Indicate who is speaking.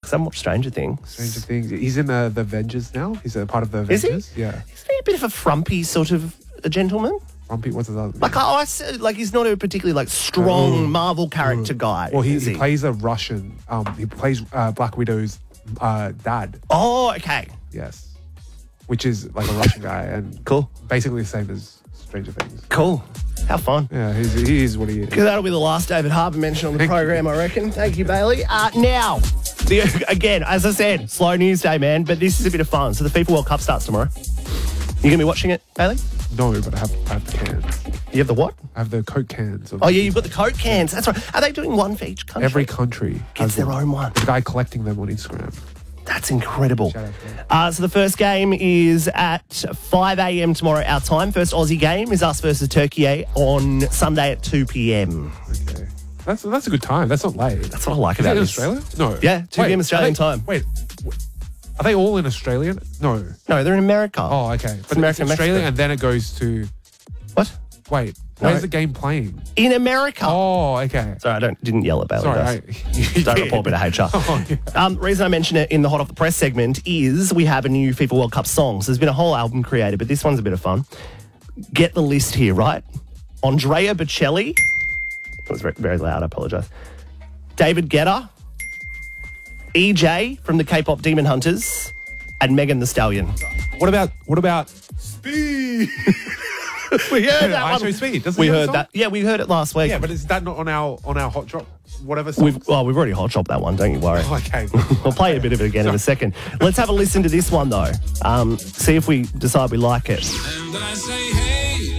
Speaker 1: because I haven't watched Stranger Things.
Speaker 2: Stranger Things. He's in the Avengers now. He's a part of the
Speaker 1: Is
Speaker 2: Avengers.
Speaker 1: he?
Speaker 2: Yeah.
Speaker 1: Isn't he a bit of a frumpy sort of a gentleman?
Speaker 2: Frumpy, what's his other name?
Speaker 1: Like he's not a particularly like strong Marvel character guy.
Speaker 2: Well,
Speaker 1: is
Speaker 2: he plays a Russian. He plays Black Widow's dad.
Speaker 1: Oh, okay.
Speaker 2: Yes. Which is like a Russian guy and
Speaker 1: Cool.
Speaker 2: basically the same as Stranger Things.
Speaker 1: Cool. How fun.
Speaker 2: Yeah, he is what he is.
Speaker 1: Because that'll be the last David Harbour mention on the program, I reckon. Thank you, Bailey. Now, again, as I said, slow news day, man, but this is a bit of fun. So the FIFA World Cup starts tomorrow. You going to be watching it, Bailey?
Speaker 2: No, but I have the cans.
Speaker 1: You have the what?
Speaker 2: I have the Coke cans.
Speaker 1: Oh, yeah, you've got the Coke cans. That's right. Are they doing one for each country?
Speaker 2: Every country
Speaker 1: gets
Speaker 2: has
Speaker 1: their
Speaker 2: one.
Speaker 1: own one.
Speaker 2: The guy collecting them on Instagram.
Speaker 1: That's incredible.
Speaker 2: Shout out to
Speaker 1: So the first game is at 5 a.m. tomorrow, our time. First Aussie game is us versus Turkey on Sunday at 2 p.m.
Speaker 2: Okay. That's a good time. That's not late.
Speaker 1: That's what I like
Speaker 2: Is
Speaker 1: about
Speaker 2: it in
Speaker 1: this.
Speaker 2: Australia? No.
Speaker 1: Yeah, 2 p.m. Australian time.
Speaker 2: Wait. Are they all in Australia? No.
Speaker 1: No, they're in America.
Speaker 2: Oh, okay. But
Speaker 1: America,
Speaker 2: it's Australia
Speaker 1: Mexico.
Speaker 2: and then it goes to...
Speaker 1: What?
Speaker 2: Wait.
Speaker 1: No.
Speaker 2: Where's the game playing?
Speaker 1: In America.
Speaker 2: Oh, okay.
Speaker 1: Sorry, I didn't yell at Bailey.
Speaker 2: Sorry.
Speaker 1: Don't report me to HR.
Speaker 2: Oh, yeah.
Speaker 1: Reason I mention it in the Hot Off the Press segment is we have a new FIFA World Cup song. So there's been a whole album created, but this one's a bit of fun. Get the list here, right? Andrea Bocelli. That was very, very loud, I apologise. David Guetta. EJ from the K-pop Demon Hunters. And Megan Thee Stallion.
Speaker 2: What about Speed?
Speaker 1: We heard that
Speaker 2: I
Speaker 1: one.
Speaker 2: Show Speed. Doesn't
Speaker 1: We
Speaker 2: he have a
Speaker 1: heard
Speaker 2: song?
Speaker 1: that. Yeah, we heard it last week.
Speaker 2: Yeah, but is that not on our hot drop? Whatever song.
Speaker 1: We've already hot chopped that one, don't you worry.
Speaker 2: Oh, okay.
Speaker 1: We'll play a bit of it again in a second. Let's have a listen to this one, though. See if we decide we like it.
Speaker 3: And I say, hey.